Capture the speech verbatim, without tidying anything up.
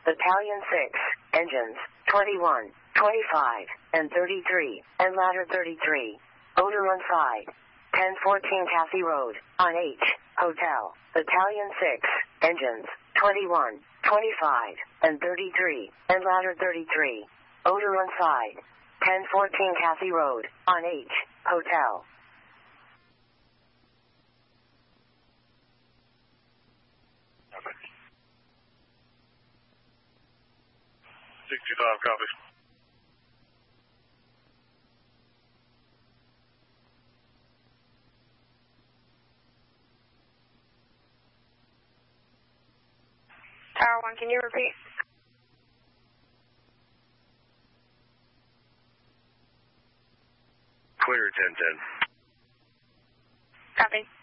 Battalion six, engines, twenty-one, twenty-five, and thirty-three, and ladder thirty-three. Odor on side. ten fourteen Cassie Road, on H, Hotel. Battalion six, engines, twenty-one, twenty-five, and thirty-three, and ladder thirty-three. Odor on side. ten fourteen Cassie Road, on H, Hotel. sixty-five, copy. Tower one, can you repeat? Clear, ten ten. Copy.